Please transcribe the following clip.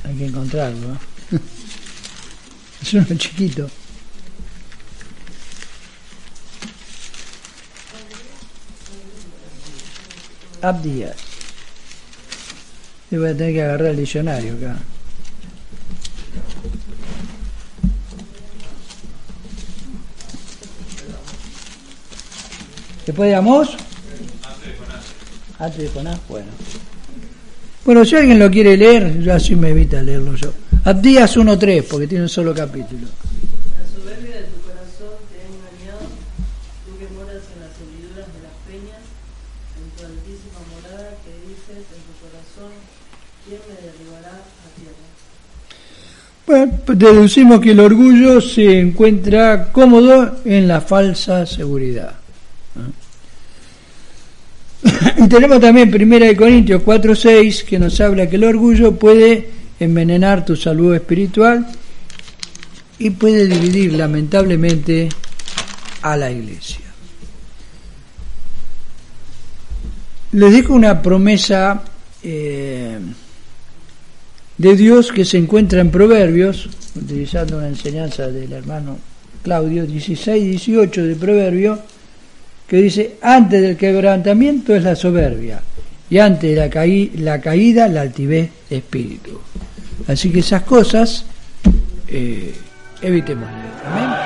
Hay que encontrarlo, ¿eh? Es uno chiquito. Abdías. Yo voy a tener que agarrar el diccionario acá. Después de Amós. Antes de Jonás, bueno. Bueno, si alguien lo quiere leer, yo así me evita leerlo yo. Abdías 1:3, porque tiene un solo capítulo. La soberbia de tu corazón te ha engañado, tú que moras en las hendiduras de las peñas, en tu altísima morada que dices en tu corazón, ¿quién me derribará a tierra? Bueno, pues deducimos que el orgullo se encuentra cómodo en la falsa seguridad. Y tenemos también 1 Corintios 4:6 que nos habla que el orgullo puede envenenar tu salud espiritual y puede dividir lamentablemente a la iglesia. Les dejo una promesa de Dios que se encuentra en Proverbios, utilizando una enseñanza del hermano Claudio, 16-18 de Proverbios, que dice: antes del quebrantamiento es la soberbia, y antes de la caída la altivez de espíritu. Así que esas cosas evitémoslas. Amén.